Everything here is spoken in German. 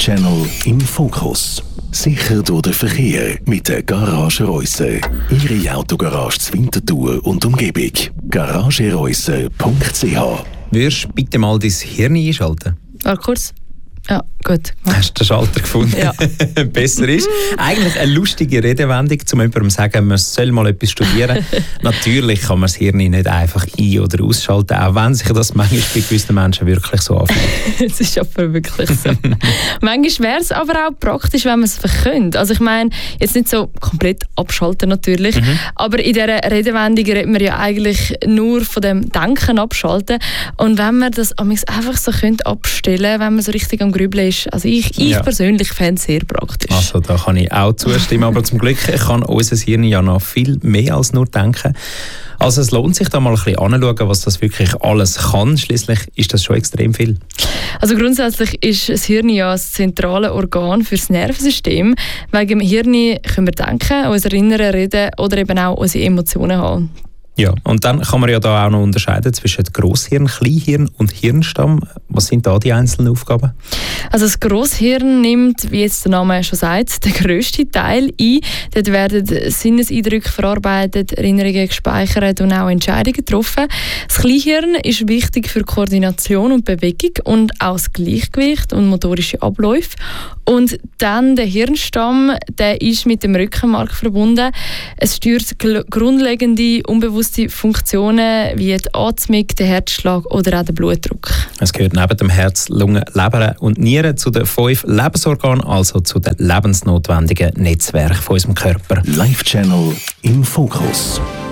Live-Channel im Fokus. Sicher durch den Verkehr mit der Garage Reusser. Ihre Autogarage zur Winterthur und Umgebung. garagereusser.ch. Würdest du bitte mal dein Hirn einschalten? Kurz. Ja, gut. Hast du den Schalter gefunden? Ja. Besser ist. Eigentlich eine lustige Redewendung, um jemandem zu sagen, man soll mal etwas studieren. Natürlich kann man das Hirn nicht einfach ein- oder ausschalten, auch wenn sich das manchmal bei gewissen Menschen wirklich so anfühlt. Es ist aber wirklich so. Manchmal wäre es aber auch praktisch, wenn man es verkönnte. Also ich meine, jetzt nicht so komplett abschalten natürlich, aber in dieser Redewendung redet man ja eigentlich nur von dem Denken abschalten. Und wenn man das einfach so könnte abstellen, wenn man so richtig am Grübeln ist, also ich persönlich fände es sehr praktisch. Also da kann ich auch zustimmen, aber zum Glück kann unser Hirn ja noch viel mehr als nur denken. Also es lohnt sich da mal ein bisschen anzuschauen, was das wirklich alles kann. Schliesslich ist das schon extrem viel. Also grundsätzlich ist das Hirn ja das zentrale Organ für das Nervensystem. Wegen dem Hirn können wir denken, uns erinnern, reden oder eben auch unsere Emotionen haben. Ja, und dann kann man ja da auch noch unterscheiden zwischen Grosshirn, Kleinhirn und Hirnstamm. Was sind da die einzelnen Aufgaben? Also das Grosshirn nimmt, wie jetzt der Name schon sagt, den grössten Teil ein. Dort werden Sinneseindrücke verarbeitet, Erinnerungen gespeichert und auch Entscheidungen getroffen. Das Kleinhirn ist wichtig für Koordination und Bewegung und auch das Gleichgewicht und motorische Abläufe. Und dann der Hirnstamm, der ist mit dem Rückenmark verbunden. Es steuert grundlegende, unbewusste Funktionen wie die Atmung, den Herzschlag oder auch den Blutdruck. Es gehört neben dem Herz, Lunge, Leber und Nieren zu den 5 Lebensorganen, also zu den lebensnotwendigen Netzwerken von unserem Körper. Live-Channel im Fokus.